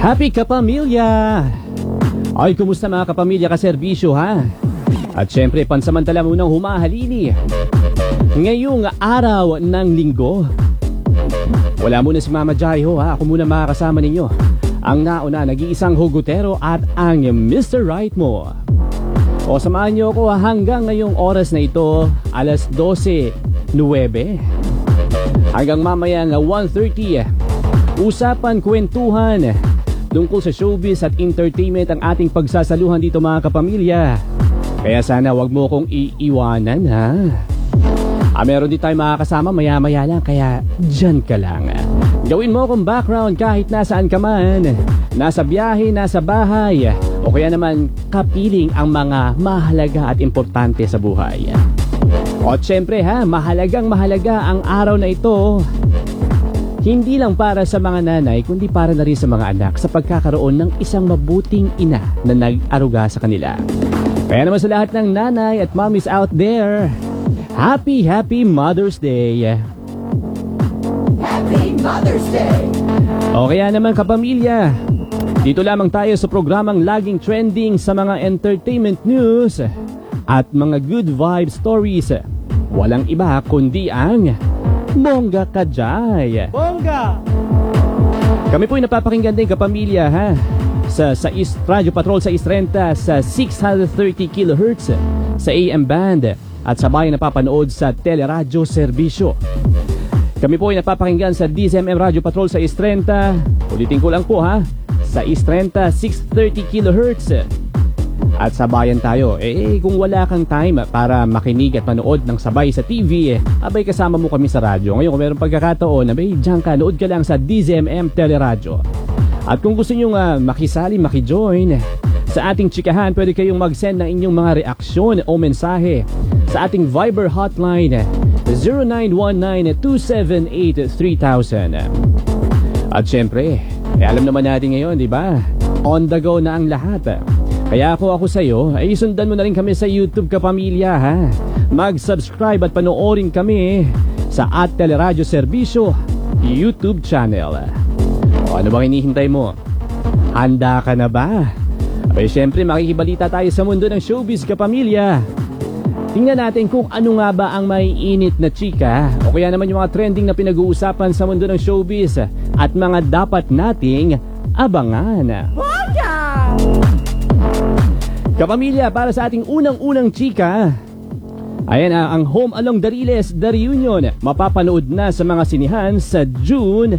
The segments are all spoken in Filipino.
Happy kapamilya! Ay, kumusta mga kapamilya kaserbisyo ha? At syempre, pansamantala munang humahalili ngayong araw ng linggo. Wala muna si Mama Jai ho ha, ako muna makakasama ninyo. Ang nauna, nag-iisang hugutero at ang Mr. Right mo. O samahan nyo ako hanggang ngayong oras na ito, alas 12:09. Hanggang mamayang 1:30, usapan, kwentuhan tungkol sa showbiz at entertainment ang ating pagsasaluhan dito mga kapamilya. Kaya sana wag mo kong iiwanan ha. Meron din tayo makakasama maya-maya lang, kaya dyan ka lang. Gawin mo akong background kahit nasaan ka man. Nasa biyahe, nasa bahay, o kaya naman kapiling ang mga mahalaga at importante sa buhay. At syempre ha, mahalagang mahalaga ang araw na ito. Hindi lang para sa mga nanay, kundi para na rin sa mga anak sa pagkakaroon ng isang mabuting ina na nag-aruga sa kanila. Kaya naman sa lahat ng nanay at mommies out there, Happy Mother's Day! Happy Mother's Day! O kaya naman kapamilya, dito lamang tayo sa programang laging trending sa mga entertainment news at mga good vibe stories. Walang iba kundi ang Bongga Ka Jai! Bongga! Kami po'y napapakinggan din kapamilya ha, sa East Radio Patrol sa East Renta sa 630 kHz sa AM band at sabay napapanood sa Teleradyo Serbisyo. Kami po ay napapakinggan sa DZMM Radio Patrol sa East Renta. Ulitin ko lang po ha, sa East Renta 630 kHz. At sabayan tayo, kung wala kang time para makinig at manood ng sabay sa TV, abay kasama mo kami sa radyo. Ngayon kung mayroong pagkakataon, abay diyan ka, nood ka lang sa DZMM Teleradyo. At kung gusto nyo makisali, makijoin sa ating chikahan, pwede kayong mag-send ng inyong mga reaksyon o mensahe sa ating Viber hotline 0919-278-3000. At syempre, alam naman natin ngayon, di ba? On the go na ang lahat. Kaya ako sa iyo, sundan mo na rin kami sa YouTube kapamilya ha. Mag-subscribe at panoorin kami sa @Teleradyo Serbisyo YouTube channel. O ano bang hinihintay mo? Handa ka na ba? Abay syempre makikibalita tayo sa mundo ng showbiz kapamilya. Tingnan natin kung ano nga ba ang may init na chika o kaya naman yung mga trending na pinag-uusapan sa mundo ng showbiz at mga dapat nating abangan. Bongga! Kapamilya, para sa ating unang-unang chika, ayan ang Home Along the Riles, The Reunion, mapapanood na sa mga sinihan sa June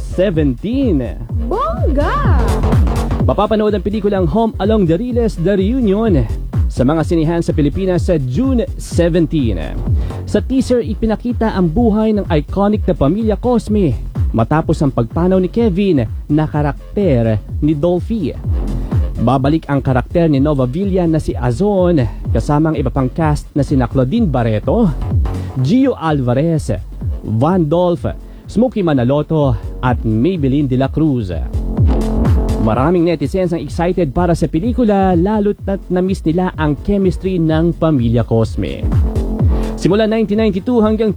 17. Bongga! Mapapanood ang pelikulang Home Along the Riles, The Reunion sa mga sinihan sa Pilipinas sa June 17. Sa teaser, ipinakita ang buhay ng iconic na pamilya Cosme matapos ang pagpanaw ni Kevin na karakter ni Dolphy. Babalik ang karakter ni Nova Villa na si Azon kasamang iba pang cast na sina Claudine Barreto, Gio Alvarez, Van Dolph, Smokey Manaloto at Maybelline de la Cruz. Maraming netizens ang excited para sa pelikula, lalo't na-miss nila ang chemistry ng pamilya Cosme. Simula 1992 hanggang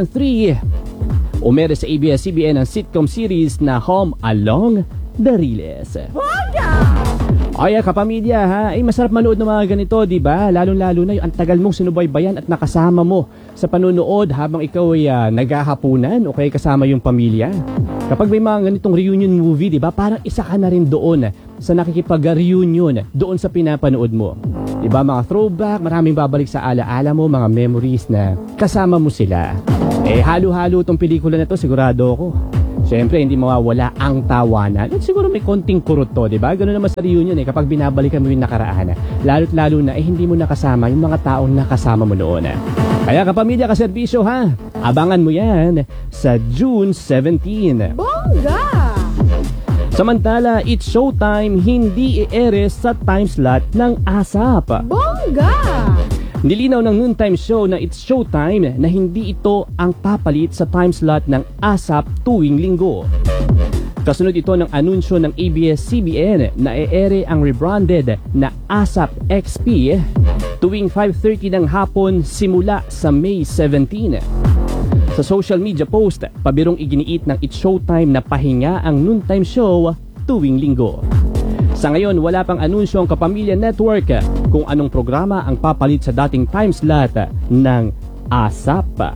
2003, umere sa ABS-CBN ang sitcom series na Home Along the Riles. Bongga! Ay kapamilya ha, masarap manood ng mga ganito, di ba? Lalong-lalo na yung ang tagal mong sinubaybayan at nakasama mo sa panonood habang ikaw ay naghahapunan o kaya kasama yung pamilya. Kapag may mga ganitong reunion movie, di ba? Parang isa ka na rin doon sa nakikipag-reunion doon sa pinapanood mo. Di ba? Mga throwback, maraming babalik sa alaala mo, mga memories na kasama mo sila. Halo-halo tong pelikula na to, sigurado ako. Siyempre, hindi mawawala ang tawanan. At siguro may konting kurot to, diba? Ganoon naman sa reunion kapag binabalikan mo yung nakaraan. Lalo't-lalo na hindi mo nakasama yung mga taong nakasama mo noon. Kaya kapamilya, kaserbisyo ha, abangan mo yan sa June 17. Bongga! Samantala, It's Showtime hindi i-ere sa time slot ng ASAP. Bongga! Nilinaw ng noontime show na It's Showtime na hindi ito ang papalit sa time slot ng ASAP tuwing linggo. Kasunod ito ng anunsyo ng ABS-CBN na i-ere ang rebranded na ASAP XP tuwing 5:30 ng hapon simula sa May 17. Sa social media post, pabirong iginiit ng It's Showtime na pahinga ang noontime show tuwing linggo. Sa ngayon, wala pang anunsyo ang Kapamilya Network kung anong programa ang papalit sa dating time slot ng ASAP.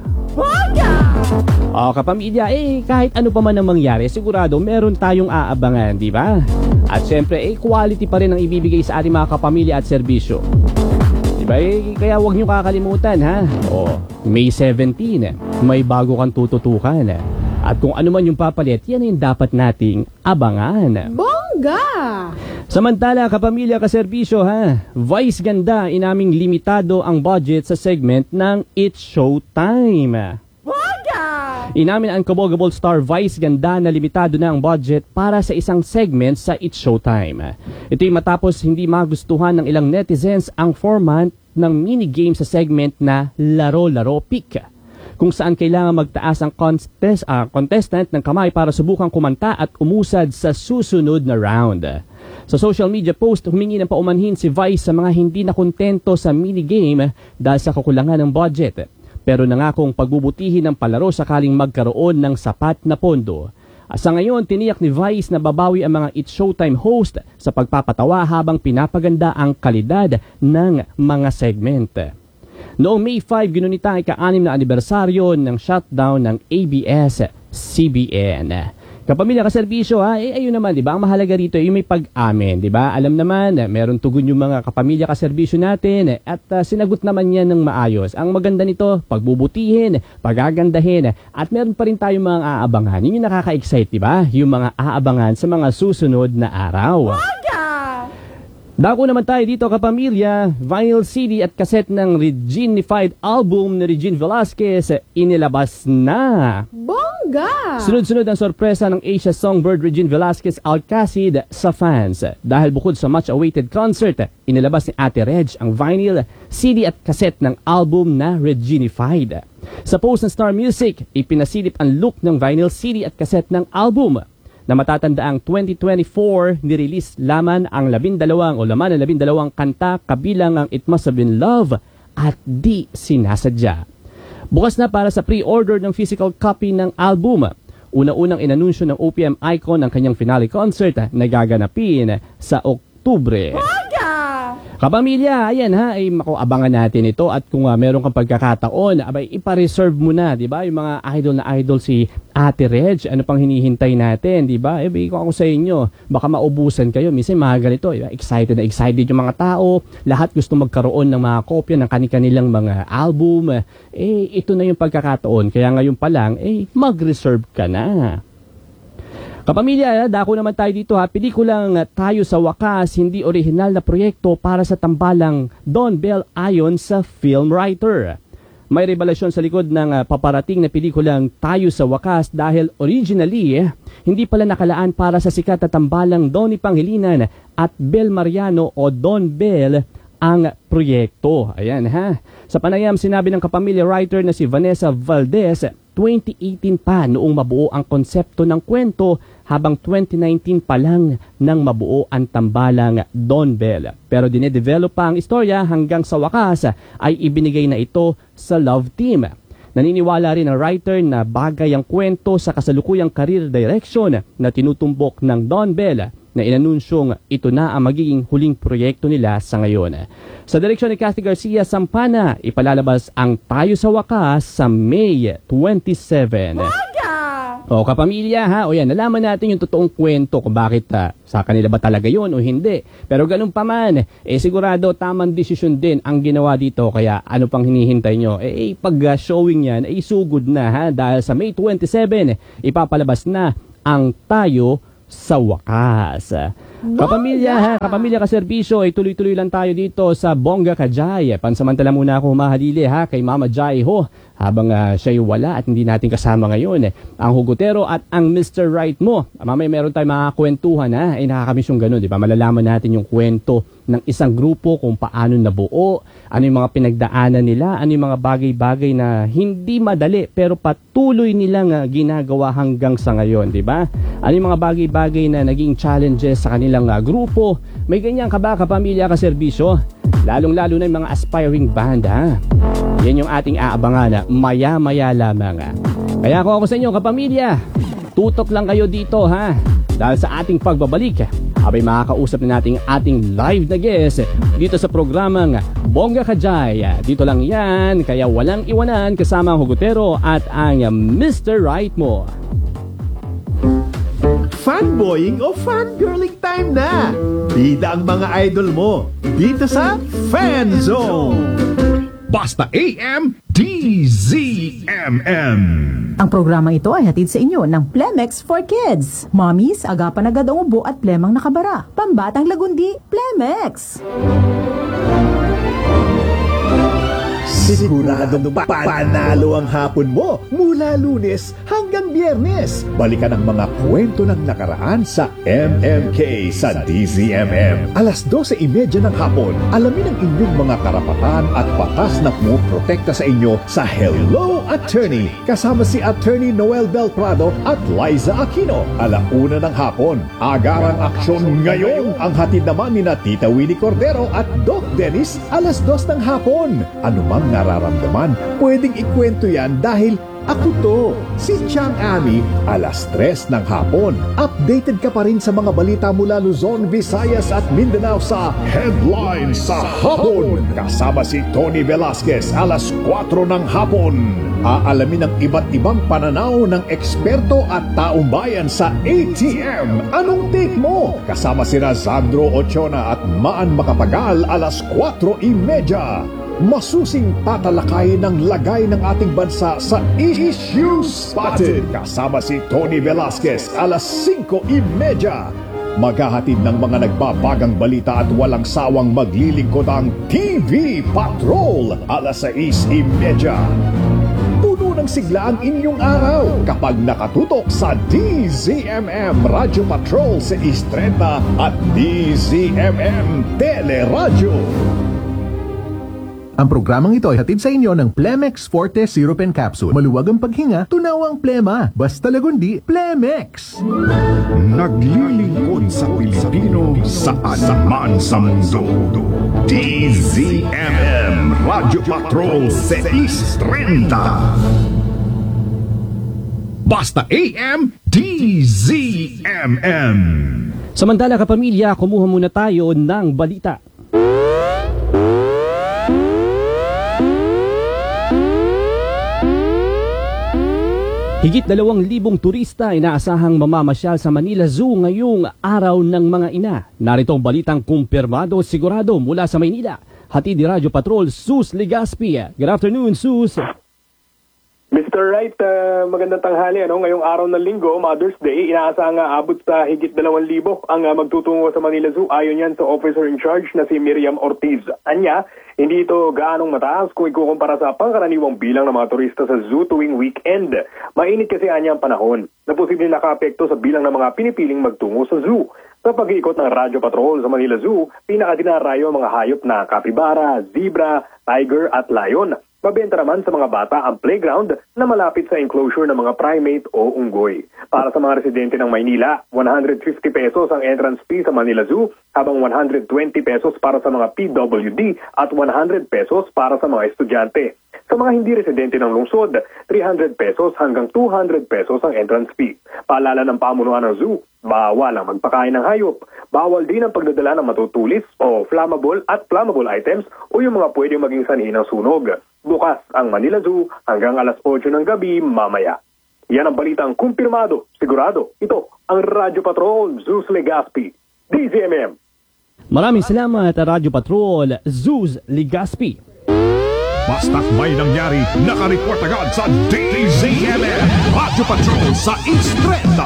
O kapamilya, kahit ano pa man ang mangyari, sigurado meron tayong aabangan, di ba? At syempre, quality pa rin ang ibibigay sa ating mga kapamilya at serbisyo. Di ba? Kaya huwag nyo kakalimutan, ha? O, May 17, may bago kang tututukan. At kung ano man yung papalit, yan yung dapat nating abangan. Bongga! Samantala, kapamilya kaserbisyo ha, Vice Ganda inaming limitado ang budget sa segment ng It's Showtime. Bongga! Inamin ang Kabogable star Vice Ganda na limitado na ang budget para sa isang segment sa It's Showtime. Ito'y matapos hindi magustuhan ng ilang netizens ang format ng minigame sa segment na Laro-Laro Pick, kung saan kailangan magtaas ang contestant ng kamay para subukang kumanta at umusad sa susunod na round. Sa social media post, humingi ng paumanhin si Vice sa mga hindi nakontento sa minigame dahil sa kakulangan ng budget, pero nangakong pagbubutihin ng palaro sakaling magkaroon ng sapat na pondo. Sa ngayon, tiniyak ni Vice na babawi ang mga It's Showtime host sa pagpapatawa habang pinapaganda ang kalidad ng mga segment. Noong May 5, ginunita ang ika-6 na anibersaryo ng shutdown ng ABS-CBN. Kapamilya kaserbisyo ayun naman, di ba? Ang mahalaga rito ay yung may pag-amin, di ba? Alam naman, meron tugon yung mga kapamilya kaserbisyo natin at sinagot naman yan ng maayos. Ang maganda nito, pagbubutihin, pagagandahin at meron pa rin tayong mga aabangan. Yun yung nakaka-excite, di ba? Yung mga aabangan sa mga susunod na araw. Dako naman tayo dito kapamilya, vinyl CD at cassette ng Reginified album ni Regine Velasquez inilabas na. Bongga! Sunod-sunod ang sorpresa ng Asia Songbird Regine Velasquez Alcacid sa fans. Dahil bukod sa much-awaited concert, inilabas ni Ate Reg ang vinyl, CD at cassette ng album na Reginified. Sa post ng Star Music, ipinasilip ang look ng vinyl, CD at cassette ng album na matatandaang 2024 nirelease laman ang 12 kanta kabilang ang It Must Have Been Love at Di Sinasadya. Bukas na para sa pre-order ng physical copy ng album. Una-unang inanunsyo ng OPM Icon ang kanyang finale concert na gaganapin sa Oktubre. Kapamilya, ayan ay abangan natin ito at kung meron kang pagkakataon, ipa-reserve mo na, di ba? Yung mga idol si Ate Reg, ano pang hinihintay natin, di ba? Kung ako sa inyo, baka maubusan kayo. Minsan mga ganito, excited na excited yung mga tao, lahat gusto magkaroon ng mga kopya ng kanilang mga album. Ito na yung pagkakataon, kaya ngayon pa lang, mag-reserve ka na. Kapamilya, dako naman tayo dito pelikulang Tayo sa Wakas, hindi orihinal na proyekto para sa tambalang Don Bell ayon sa film writer. May revelasyon sa likod ng paparating na pelikulang Tayo sa Wakas dahil originally, hindi pala nakalaan para sa sikat na tambalang Donnie Pangilinan at Bel Mariano o Don Bell ang proyekto. Ayan Sa panayam, sinabi ng kapamilya writer na si Vanessa Valdez, 2018 pa noong mabuo ang konsepto ng kwento habang 2019 pa lang nang mabuo ang tambalang Don Bell. Pero dinedevelop pa ang istorya hanggang sa wakas ay ibinigay na ito sa Love Team. Naniniwala rin ang writer na bagay ang kwento sa kasalukuyang career direction na tinutumbok ng Don Bell na inanunsyong ito na ang magiging huling proyekto nila sa ngayon. Sa direksyon ni Cathy Garcia Sampana, ipalalabas ang Tayo sa Wakas sa May 27. O kapamilya o yan, nalaman natin yung totoong kwento kung bakit sa kanila ba talaga yun o hindi. Pero ganun pa man, sigurado tamang desisyon din ang ginawa dito. Kaya ano pang hinihintay nyo? Pag showing yan, sugod na dahil sa May 27, ipapalabas na ang Tayo sa Wakas. Kapamilya kaserbisyo, tuloy-tuloy lang tayo dito sa Bongga Kajay. Pansamantala muna ako humahalili kay Mama Jai habang siya'y wala at hindi natin kasama ngayon. Ang hugutero at ang Mr. Right mo. Mamaya meron tayong mga kwentuhan nakakamiss yung gano'n, di ba? Malalaman natin yung kwento ng isang grupo kung paano nabuo, ano yung mga pinagdaanan nila, ano yung mga bagay-bagay na hindi madali pero patuloy nilang ginagawa hanggang sa ngayon, di ba? Ano yung mga bagay-bagay na naging challenges sa kanilang grupo. May ganyan ka ba kapamilya kaserbisyo? Lalong-lalo na yung mga aspiring band Yan yung ating aabangan maya-maya lamang. Kaya ako sa inyo kapamilya, Tutok lang kayo dito ha. Dahil sa ating pagbabalik, abay makakausap na natin ating live na guest dito sa programang Bongga Kajay. Dito lang yan, kaya walang iwanan kasama ang hugutero at ang Mr. Right mo. Fanboying o fangirling time na! Bida ang mga idol mo dito sa Fan Zone! Basta AM DZMM. Ang programang ito ay hatid sa inyo ng Plemex for Kids. Mommies, agapan agad ang ubo at plemang nakabara. Pambatang lagundi, Plemex! Siguradong panalo ang hapon mo mula Lunes hanggang Biyernes. Balikan ang mga kwento ng nakaraan sa MMK sa DZMM. Alas 12:30 ng hapon, alamin ang inyong mga karapatan at batas na pumoprotekta sa inyo sa Hello Attorney. Kasama si Attorney Noel Belprado at Liza Aquino. 1:00 ng hapon, agarang aksyon ngayon. Ang hatid naman ni na Tita Winnie Cordero at Doc Dennis, 2:00 ng hapon. Anumang nararamdaman, pwedeng ikwento yan dahil ako to, si Chang Ami, 3:00 ng hapon. Updated ka pa rin sa mga balita mula Luzon, Visayas at Mindanao sa Headline sa Hapon. Kasama si Tony Velasquez, 4:00 ng hapon. Aalamin ang iba't ibang pananaw ng eksperto at taong bayan sa ATM. Anong take mo? Kasama si Sandro Ochona at Maan Makapagal, 4:30. Masusing tatalakayin ng lagay ng ating bansa sa Issue Spotted. Kasama si Tony Velasquez, 5:30. Maghahatid ng mga nagbabagang balita at walang sawang maglilingkod ang TV Patrol, 6:30. Puno ng sigla ang inyong araw kapag nakatutok sa DZMM Radio Patrol sa Istreta at DZMM Teleradyo. Ang programang ito ay hatid sa inyo ng Plemex Forte Syrup and Capsule. Maluwag ang paghinga, tunaw ang plema. Basta lagundi, Plemex! Naglilingkod sa Pilipino saan man sa mundo. DZMM Radio Patrol 6:30. Basta AM DZMM. Samantala kapamilya, kumuha muna tayo ng balita. Higit 2,000 turista inaasahang mamamasyal sa Manila Zoo ngayong araw ng mga ina. Narito ang balitang kumpirmado sigurado mula sa Maynila. Hatid ni Radyo Patrol, Sus Legaspi. Good afternoon, Sus. Mr. Wright, magandang tanghali. Ngayong araw ng linggo, Mother's Day, inaasahang abot sa higit 2,000 ang magtutungo sa Manila Zoo. Ayon yan sa officer in charge na si Miriam Ortiz. Anya, hindi ito gaanong mataas kung ikukumpara sa pangkaraniwang bilang ng mga turista sa zoo tuwing weekend. Mainit kasi anya ang panahon na posibleng nakaapekto sa bilang ng mga pinipiling magtungo sa zoo. Sa pag-iikot ng Radyo Patrol sa Manila Zoo, pinakadinarayo ang mga hayop na kapibara, zebra, tiger at lion. Mabenta naman sa mga bata ang playground na malapit sa enclosure ng mga primate o unggoy. Para sa mga residente ng Maynila, 150 pesos ang entrance fee sa Manila Zoo, habang 120 pesos para sa mga PWD at 100 pesos para sa mga estudyante. Sa mga hindi residente ng lungsod, 300 pesos hanggang 200 pesos ang entrance fee. Paalala ng pamunuan ng zoo, bawal ang magpakain ng hayop. Bawal din ang pagdadala ng matutulis o flammable at flammable items o yung mga pwedeng maging sanhi ng sunog. Bukas ang Manila Zoo hanggang 8:00 ng gabi mamaya. Yan ang balitang kumpirmado, sigurado. Ito ang Radyo Patrol, Zeus Legaspi, DZMM. Maraming salamat, Radyo Patrol, Zeus Legaspi. Basta't may nangyari, nakareport agad sa DZMM Radio Patrol sa Istreta.